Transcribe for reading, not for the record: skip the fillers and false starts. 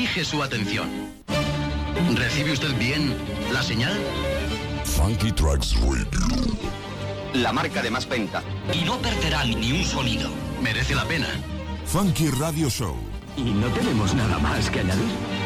Fije su atención. ¿Recibe usted bien la señal? Funky Tracks Radio. La marca de más venta. Y no perderá ni un sonido. Merece la pena. Funky Radio Show. Y no tenemos nada más que añadir.